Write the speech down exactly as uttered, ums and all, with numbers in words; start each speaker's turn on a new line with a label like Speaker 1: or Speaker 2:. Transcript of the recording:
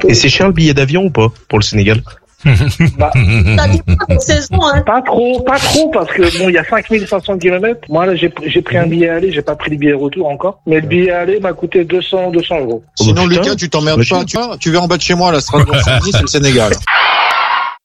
Speaker 1: Et c'est cher le billet d'avion ou pas pour le Sénégal?
Speaker 2: Bah,
Speaker 3: Ça dépend de la saison, hein.
Speaker 2: pas trop, pas trop, parce que bon, il y a cinq mille cinq cents kilomètres. Moi, là, j'ai, j'ai pris un billet aller, j'ai pas pris le billet retour encore. Mais le billet aller m'a coûté deux cents, deux cents euros.
Speaker 4: Sinon,
Speaker 1: Oh, putain.
Speaker 4: Lucas, tu t'emmerdes
Speaker 1: Bah,
Speaker 4: pas. Tu, vois, tu vas en bas de chez moi, la Strasbourg-Saint-Denis, c'est le Sénégal.